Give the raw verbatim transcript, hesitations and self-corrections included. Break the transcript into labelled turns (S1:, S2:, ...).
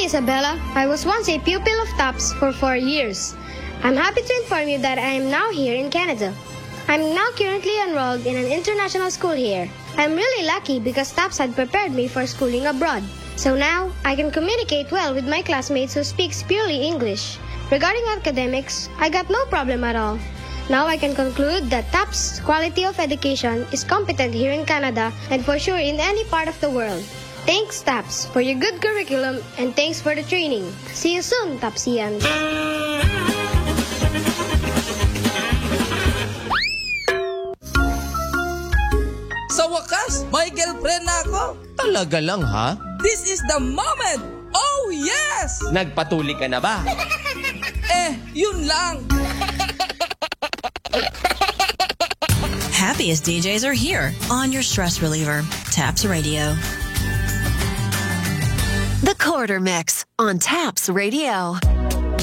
S1: Isabella. I was once a pupil of TAPS for four years. I'm happy to inform you that I am now here in Canada. I'm now currently enrolled in an international school here. I'm really lucky because TAPS had prepared me for schooling abroad. So now, I can communicate well with my classmates who speak purely English. Regarding academics, I got no problem at all. Now I can conclude that TAPS quality of education is competent here in Canada and for sure in any part of the world. Thanks, TAPS, for your good curriculum and thanks for the training. See you soon, TAPSians.
S2: Sa wakas, may girlfriend na ako.
S3: Talaga lang, ha?
S2: This is the moment! Oh, yes!
S3: Nagpatuli ka na ba?
S2: Eh, yun lang.
S4: Happiest D Js are here on your stress reliever, TAPS Radio.
S5: The Quarter Mix on TAPS Radio.